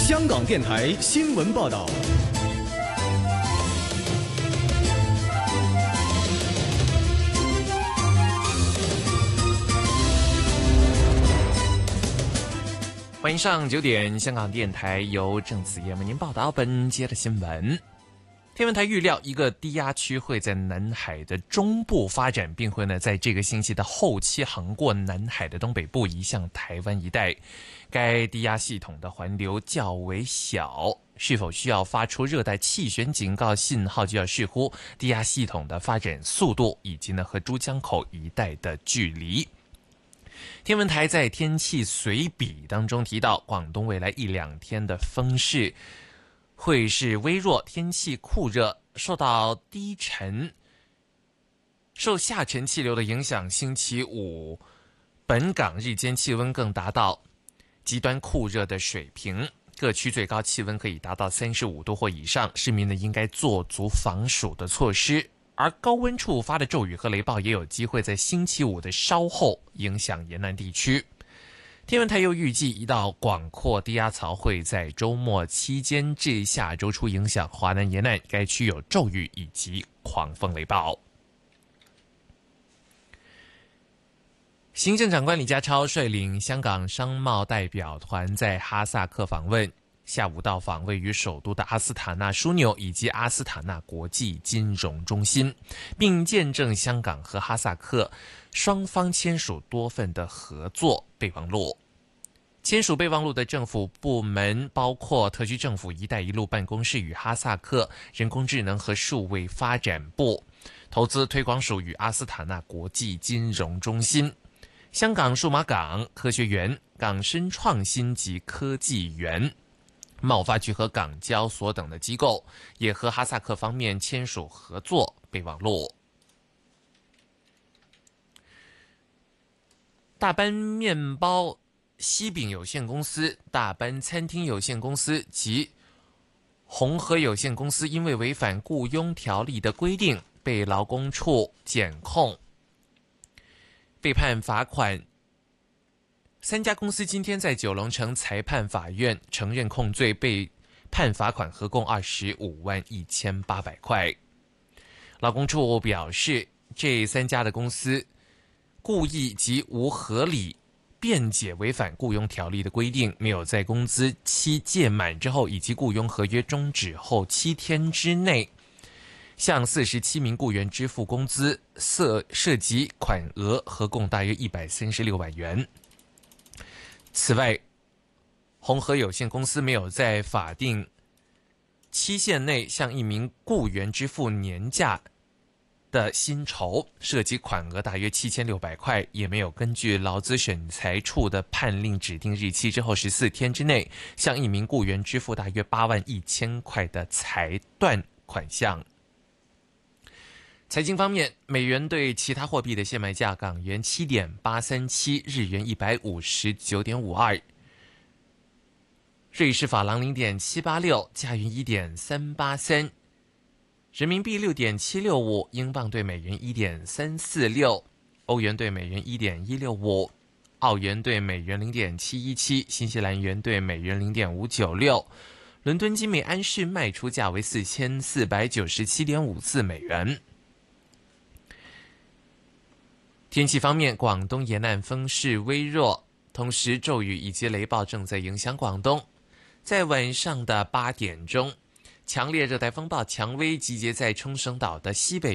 香港电台新闻报道。 欢迎上9点，香港电台由郑子燕为您报道本节的新闻。天文台预料，一个低压区会在南海的中部发展，并会在这个星期的后期横过南海的东北部，移向台湾一带。该低压系统的环流较为小，是否需要发出热带气旋警告信号，就要视乎低压系统的发展速度以及和珠江口一带的距离。天文台在天气随笔当中提到，广东未来1-2天的风势会是微弱，天气酷热，受下沉气流的影响，星期五本港日间气温更达到极端酷热的水平，各区最高气温可以达到35度或以上，市民应该做足防暑的措施。而高温触发的骤雨和雷暴也有机会在星期五的稍后影响沿岸地区。天文台又预计，一道广阔低压槽会在周末期间至下周初影响华南沿岸，该区有骤雨以及狂风雷暴。行政长官李家超率领香港商贸代表团在哈萨克访问，下午到访位于首都的阿斯塔纳枢纽以及阿斯塔纳国际金融中心，并见证香港和哈萨克双方签署多份的合作备忘录。签署备忘录的政府部门包括特区政府一带一路办公室与哈萨克人工智能和数位发展部、投资推广署与阿斯塔纳国际金融中心、香港数码港科学园、港深创新及科技园、贸发局和港交所等的机构，也和哈萨克方面签署合作备忘录。大班面包西饼有限公司、大班餐厅有限公司及红河有限公司因为违反雇佣条例的规定，被劳工处检控，被判罚款。3家公司今天在九龙城裁判法院承认控罪，被判罚款合共251800块。劳工处表示，这3家的公司故意及无合理辩解违反雇佣条例的规定，没有在工资期届满之后以及雇佣合约终止后7天之内向47名雇员支付工资，涉及款额合共大约136万元。此外，红河有限公司没有在法定期限内向一名雇员支付年假的薪酬，涉及款额大约7600块，也没有根据劳资审裁处的判令指定日期之后14天之内向一名雇员支付大约81000块的裁断款项。财经方面，美元对其他货币的现卖价：港元7.837，日元159.52，瑞士法郎0.786，加元1.383，人民币6.765，英镑对美元1.346，欧元对美元1.165，澳元对美元0.717，新西兰元对美元0.596。伦敦金每安士卖出价为4497.54美元。天气方面，广东沿岸风势微弱，同时骤雨以及雷暴正在影响广东。在晚上的8点钟，强烈热带风暴蔷薇集结在冲绳岛的西北